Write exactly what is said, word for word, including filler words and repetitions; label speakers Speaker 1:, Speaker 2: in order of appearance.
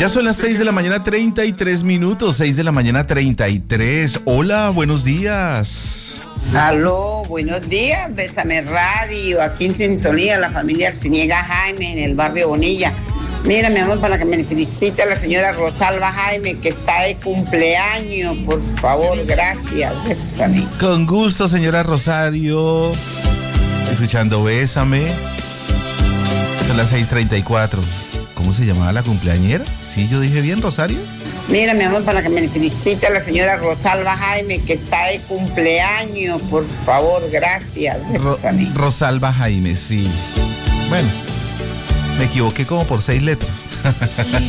Speaker 1: Ya son las seis de la mañana, treinta y tres minutos, seis de la mañana, treinta y tres. Hola, buenos días.
Speaker 2: Aló, buenos días, Bésame Radio, aquí en sintonía, la familia Arciniega Jaime, en el barrio Bonilla. Mira, mi amor, para que me felicite a la señora Rosalba Jaime, que está de cumpleaños, por favor, gracias, bésame.
Speaker 1: Con gusto, señora Rosario. Escuchando Bésame. Son las seis treinta y cuatro. ¿Cómo se llamaba la cumpleañera? ¿Sí, yo dije bien, Rosario?
Speaker 2: Mira, mi amor, para que me felicite a la señora Rosalba Jaime, que está de cumpleaños, por favor, gracias, bésame.
Speaker 1: Ro- Rosalba Jaime, sí. Bueno, me equivoqué como por seis letras.